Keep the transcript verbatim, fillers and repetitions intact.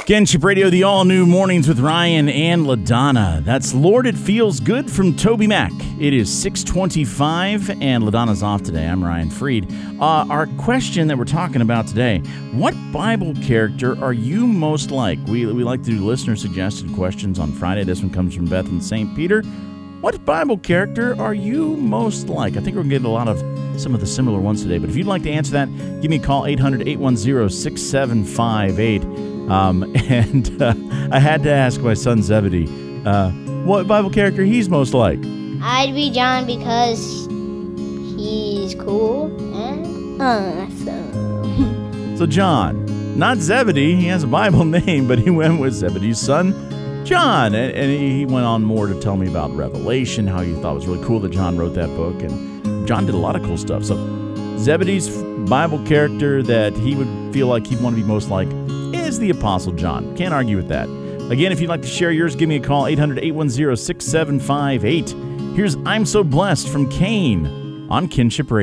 Kinship Radio, the all-new Mornings with Ryan and LaDonna. That's Lord, It Feels Good from Toby Mac. It is six twenty-five, and LaDonna's off today. I'm Ryan Freed. Uh, our question that we're talking about today, what Bible character are you most like? We, we like to do listener-suggested questions on Friday. This one comes from Beth in Saint Peter. What Bible character are you most like? I think we're going to get a lot of some of the similar ones today, but if you'd like to answer that, give me a call, eight hundred, eight one zero, six seven five eight. Um, and uh, I had to ask my son Zebedee uh, what Bible character he's most like. I'd be John because he's cool and awesome. So John, not Zebedee. He has a Bible name, but he went with Zebedee's son, John. And, and he went on more to tell me about Revelation, how he thought it was really cool that John wrote that book. And John did a lot of cool stuff. So Zebedee's Bible character that he would feel like he'd want to be most like is the Apostle John. Can't argue with that. Again, if you'd like to share yours, give me a call, eight hundred, eight one zero, six seven five eight. Here's I'm So Blessed from Kane on Kinship Radio.